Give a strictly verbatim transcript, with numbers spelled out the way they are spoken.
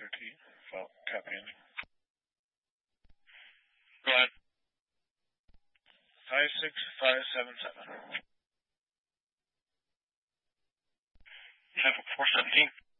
thirteen. Well, copy ending. Go ahead. Five six five seven seven. Five four seventeen.